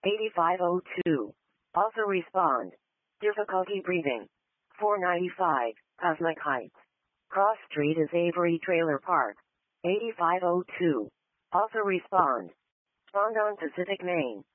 8502. Also respond. Difficulty breathing. 495, Cosmic Heights. Cross Street is Avery Trailer Park. 8502. Also respond. Respond on Pacific Main.